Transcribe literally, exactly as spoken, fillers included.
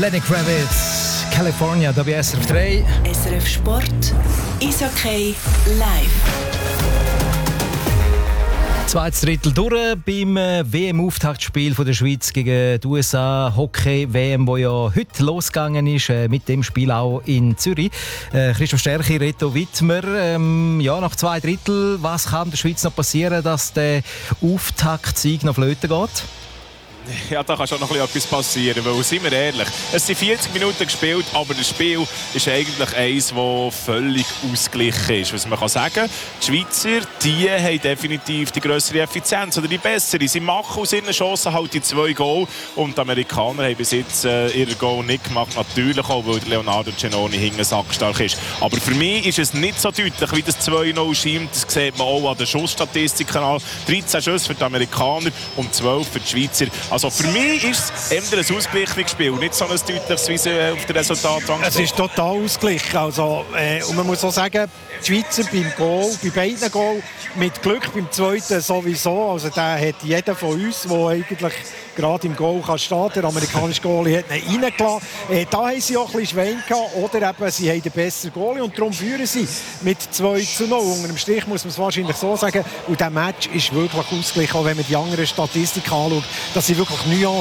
Lenny Kravitz, California, da bei S R F drei. S R F Sport, Eishockey live. Zweites Drittel durch beim W M-Auftaktspiel der Schweiz gegen die U S A Hockey-W M, wo ja heute losgegangen ist, mit dem Spiel auch in Zürich. Äh, Christoph Stärchi, Reto Wittmer, ähm, ja, nach zwei Drittel, was kann der Schweiz noch passieren, dass der Auftaktsieg noch flöten geht? Ja, da kann schon noch etwas passieren, weil, sind wir ehrlich, es sind vierzig Minuten gespielt, aber das Spiel ist eigentlich eins, das völlig ausgeglichen ist. Was man kann sagen, die Schweizer, die haben definitiv die grössere Effizienz oder die bessere. Sie machen aus ihren Chancen halt die zwei Goal und die Amerikaner haben bis jetzt äh, ihre Goal nicht gemacht, natürlich auch, weil Leonardo Giannoni hinten sackstark ist. Aber für mich ist es nicht so deutlich, wie das zwei null schiebt. Das sieht man auch an den Schussstatistiken an. dreizehn Schüsse für die Amerikaner und zwölf für die Schweizer. Also für mich ist es eher ein ausgeglichenes Spiel, nicht so ein deutliches, wie sie auf das Resultat angesprochen. Es ist total ausgeglichen. Also, äh, und man muss auch sagen, die Schweizer beim Goal, bei beiden Goal, mit Glück beim zweiten sowieso. Also der hat jeder von uns, der eigentlich gerade im Goal kann stehen. Der amerikanische Goalie hat ihn reingelassen. Äh, da haben sie auch ein bisschen Schwein gehabt. Oder eben, sie haben den besseren Goalie und darum führen sie mit zwei zu null. Unter dem Strich muss man es wahrscheinlich so sagen. Und der Match ist wirklich ausgeglichen, auch wenn man die anderen Statistiken anschaut. Das sind wirklich Nuancen.